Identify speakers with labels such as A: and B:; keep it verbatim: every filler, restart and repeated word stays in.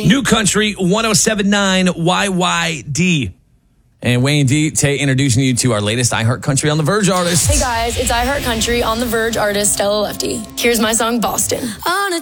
A: New Country one oh seven point nine Y Y D.
B: And Wayne D, Tay introducing you to our latest iHeart Country on the Verge artist.
C: Hey guys, it's iHeart Country on the Verge artist Stella Lefty. Here's my song Boston. On a